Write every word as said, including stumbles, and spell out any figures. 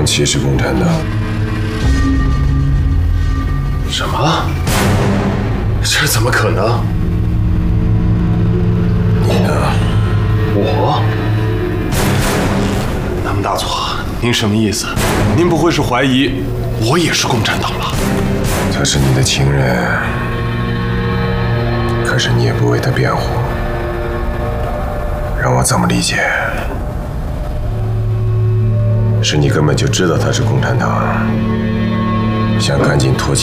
长期是共产党。 什么？这怎么可能？ 你呢？ 我？南门大佐，您什么意思？您不会是怀疑我也是共产党吧？ 他是你的情人，可是你也不为他辩护，让我怎么理解？是你根本就知道他是共产党，想赶紧脱妻